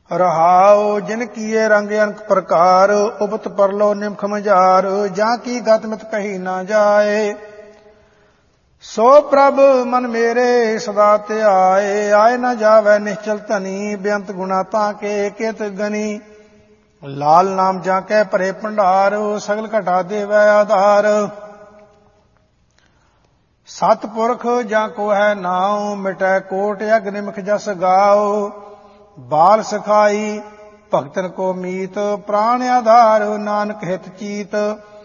ਰਹਾਉ ਜਿਨ ਕੀਏ ਰੰਗ ਅਨਕ ਪ੍ਰਕਾਰ, ਉਪਤ ਪਰਲੋ ਨਿਮਖ ਮਝਾਰ, ਜਾਂ ਕੀ ਗਤ ਮਿਤ ਕਹੀ ਨਾ ਜਾਏ। ਸੋ ਪ੍ਰਭ ਮਨ ਮੇਰੇ ਸਦਾ ਧਿਆਏ, ਆਏ ਨਾ ਜਾਵੈ ਨਿਸ਼ਚਲ ਧਨੀ, ਬੇਅੰਤ ਗੁਣਾ ਤਾਂ ਕੇ ਕਿਤ ਗਨੀ। ਲਾਲ ਨਾਮ ਜਾਂ ਕੈ ਭਰੇ ਭੰਡਾਰ, ਸਗਲ ਘਟਾ ਦੇਵੈ ਆਧਾਰ। ਸਤਿਪੁਰਖ ਜਾਂ ਕੋ ਹੈ ਨਾਉ, ਮਿਟੈ ਕੋਟ ਅਗ ਨਿਮਖ ਜਸ ਗਾਉ। ਬਾਲ ਸਿਖਾਈ ਭਗਤਨ ਕੋ ਮੀਤ, ਪ੍ਰਾਣ ਆਧਾਰ, ਨਾਨਕ ਹਿਤ ਚੀਤ।